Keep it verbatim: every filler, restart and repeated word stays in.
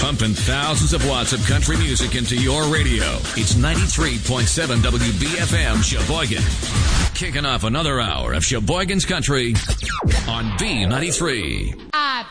pumping thousands of watts of country music into your radio. It's ninety-three point seven W B F M Sheboygan. Kicking off another hour of Sheboygan's Country on B ninety-three. I